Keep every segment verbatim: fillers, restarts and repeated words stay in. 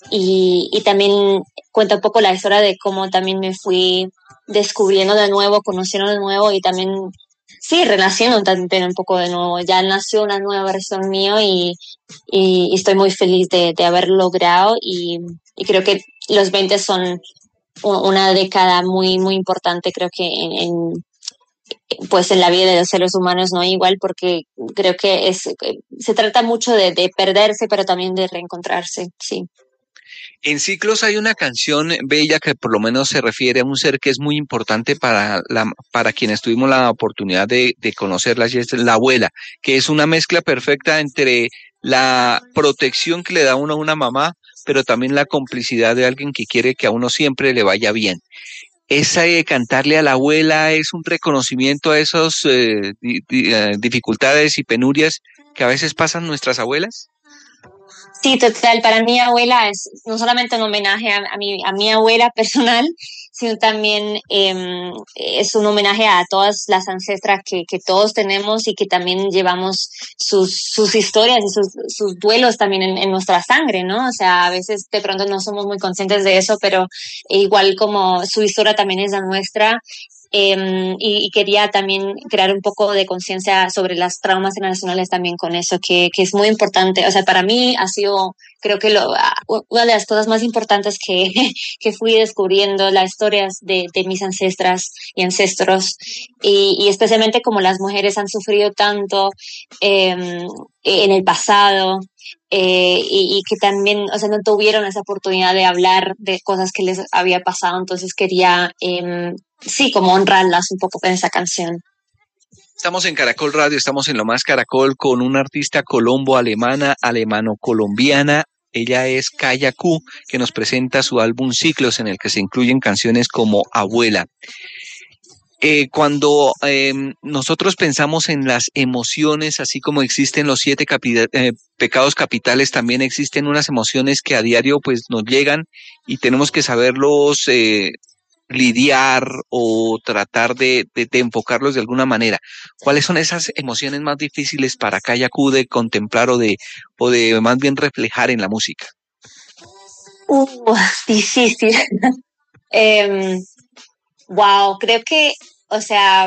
y, y también cuenta un poco la historia de cómo también me fui descubriendo de nuevo, conociendo de nuevo y también, sí, renaciendo también un poco de nuevo. Ya nació una nueva versión mío y, y, y estoy muy feliz de, de haberlo logrado y, y creo que los veinte son una década muy, muy importante, creo que en, en pues en la vida de los seres humanos, ¿no? Igual porque creo que es, se trata mucho de, de perderse, pero también de reencontrarse, sí. En Ciclos hay una canción bella que por lo menos se refiere a un ser que es muy importante para, la, para quienes tuvimos la oportunidad de, de conocerla, y es la abuela, que es una mezcla perfecta entre la protección que le da uno a una mamá, pero también la complicidad de alguien que quiere que a uno siempre le vaya bien. Esa de cantarle a la abuela es un reconocimiento a esas eh, di, di, eh, dificultades y penurias que a veces pasan nuestras abuelas. Sí, total. Para mi abuela es no solamente un homenaje a, a, mi, a mi abuela personal, sino también eh, es un homenaje a todas las ancestras que, que todos tenemos y que también llevamos sus, sus historias y sus, sus duelos también en, en nuestra sangre, ¿no? O sea, a veces de pronto no somos muy conscientes de eso, pero igual como su historia también es la nuestra. Eh, y, y quería también crear un poco de conciencia sobre las traumas generacionales también con eso, que, que es muy importante. O sea, para mí ha sido, creo que lo, una de las cosas más importantes que, que fui descubriendo, las historias de, de mis ancestras y ancestros, y, y especialmente como las mujeres han sufrido tanto eh, en el pasado. Eh, y, y que también, o sea, no tuvieron esa oportunidad de hablar de cosas que les había pasado, entonces quería eh, sí, como honrarlas un poco en esa canción. Estamos en Caracol Radio, estamos en Lo Más Caracol con una artista colombo-alemana, alemano-colombiana. Ella es Kaya Q, que nos presenta su álbum Ciclos, en el que se incluyen canciones como Abuela. Eh, cuando eh, nosotros pensamos en las emociones, así como existen los siete capi- eh, pecados capitales, también existen unas emociones que a diario pues nos llegan y tenemos que saberlos eh, lidiar o tratar de, de, de enfocarlos de alguna manera. ¿Cuáles son esas emociones más difíciles para Kayaku de contemplar o de, o de más bien reflejar en la música? Uh, difícil. eh, wow, creo que, o sea,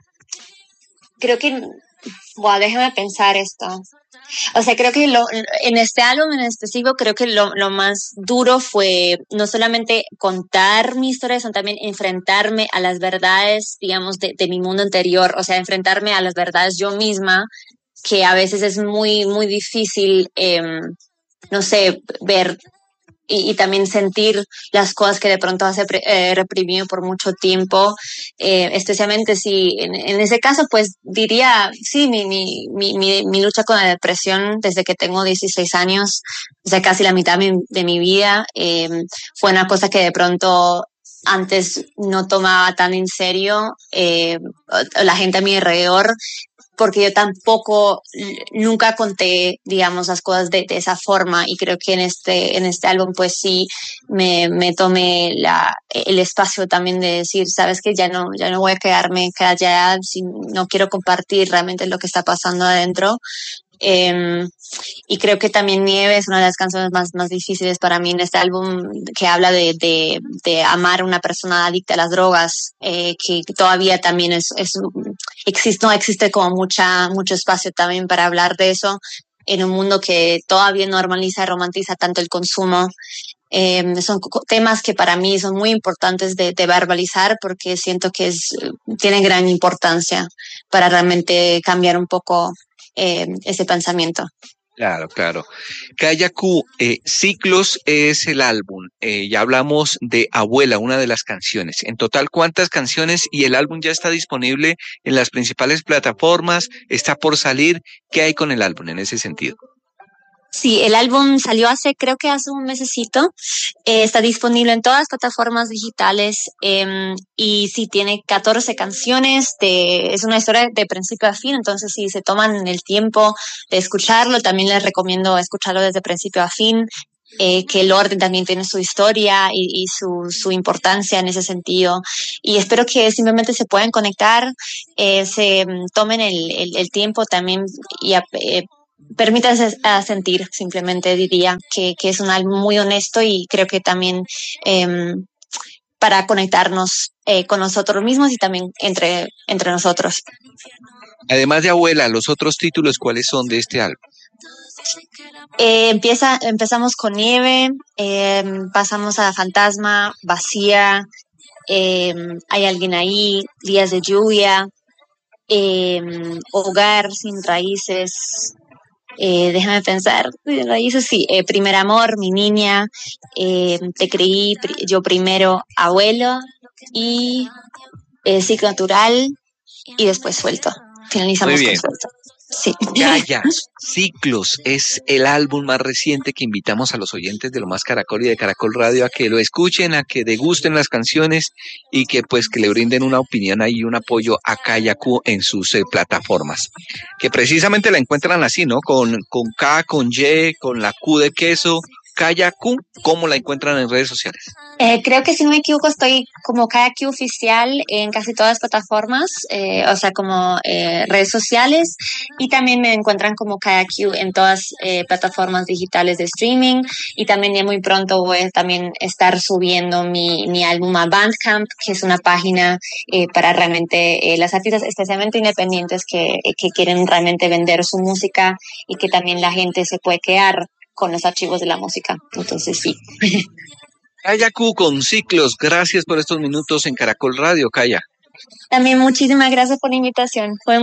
creo que, wow, déjame pensar esto. O sea, creo que lo, en este álbum en específico, creo que lo, lo más duro fue no solamente contar mi historia, sino también enfrentarme a las verdades, digamos, de, de mi mundo interior, o sea, enfrentarme a las verdades yo misma, que a veces es muy, muy difícil, eh, no sé, ver y, y también sentir las cosas que de pronto has eh, reprimido por mucho tiempo, eh, especialmente si en, en ese caso, pues diría, sí, mi, mi, mi, mi, mi lucha con la depresión desde que tengo dieciséis años, o sea, casi la mitad de mi, de mi vida, eh, fue una cosa que de pronto antes no tomaba tan en serio, eh, la gente a mi alrededor, porque yo tampoco nunca conté, digamos, las cosas de, de esa forma y creo que en este, en este álbum pues sí me, me tomé la, el espacio también de decir, sabes que ya no, ya no voy a quedarme callada, si no quiero compartir realmente lo que está pasando adentro. Eh, y creo que también Nieve es una de las canciones más, más difíciles para mí en este álbum, que habla de, de, de amar a una persona adicta a las drogas, eh, que todavía también es, es existe, no existe como mucha, mucho espacio también para hablar de eso en un mundo que todavía normaliza y romantiza tanto el consumo. Eh, son temas que para mí son muy importantes de, de verbalizar porque siento que es, tiene gran importancia para realmente cambiar un poco eh, ese pensamiento. Claro, claro. Kayaku, eh, Ciclos es el álbum. Eh, ya hablamos de Abuela, una de las canciones. En total, ¿cuántas canciones? Y el álbum ya está disponible en las principales plataformas, está por salir. ¿Qué hay con el álbum en ese sentido? Sí, el álbum salió hace, creo que hace un mesecito. Eh, está disponible en todas las plataformas digitales eh, y sí tiene catorce canciones. De, es una historia de principio a fin, entonces si se toman el tiempo de escucharlo, también les recomiendo escucharlo desde principio a fin. Eh, que el orden también tiene su historia y, y su, su importancia en ese sentido. Y espero que simplemente se puedan conectar, eh, se um, tomen el, el, el tiempo también y eh, permítase a sentir, simplemente diría que, que es un álbum muy honesto y creo que también eh, para conectarnos eh, con nosotros mismos y también entre, entre nosotros. Además de Abuela, los otros títulos, ¿cuáles son de este álbum? Eh, empieza, empezamos con Nieve, eh, pasamos a Fantasma, Vacía, eh, Hay alguien ahí, Días de lluvia, eh, Hogar sin raíces, eh, déjame pensar, sin raíces, sí, eh, Primer amor, Mi niña, eh, Te creí, pri- yo primero, Abuelo y eh, Ciclo natural y después Suelto. Muy Finalizamos con bien. Suelto. Sí. Calla, Ciclos es el álbum más reciente que invitamos a los oyentes de Lo Más Caracol y de Caracol Radio a que lo escuchen, a que degusten las canciones y que pues que le brinden una opinión ahí, un apoyo a Calla Q en sus eh, plataformas. Que precisamente la encuentran así, ¿no? Con, con K, con Y, con la Q de queso. Calla Q, ¿cómo la encuentran en redes sociales? Eh, creo que si no me equivoco estoy como Kayak oficial en casi todas las plataformas, eh, o sea, como eh, redes sociales y también me encuentran como Kayak en todas eh, plataformas digitales de streaming y también ya muy pronto voy a también estar subiendo mi, mi álbum a Bandcamp, que es una página eh, para realmente eh, las artistas especialmente independientes que, que quieren realmente vender su música y que también la gente se puede quedar con los archivos de la música. Entonces sí. Calla Q con Ciclos, gracias por estos minutos en Caracol Radio, Calla. También muchísimas gracias por la invitación. Fue